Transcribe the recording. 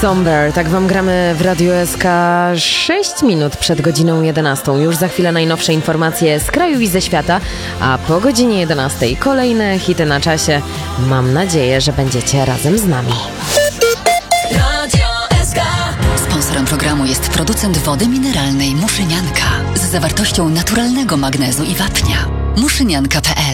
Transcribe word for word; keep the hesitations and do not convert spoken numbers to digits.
Somber, tak wam gramy w Radiu S K sześć minut przed godziną jedenastą. Już za chwilę najnowsze informacje z kraju i ze świata, a po godzinie jedenastej kolejne hity na czasie. Mam nadzieję, że będziecie razem z nami. Radio S K. Sponsorem programu jest producent wody mineralnej Muszynianka z zawartością naturalnego magnezu i wapnia. muszynianka kropka p l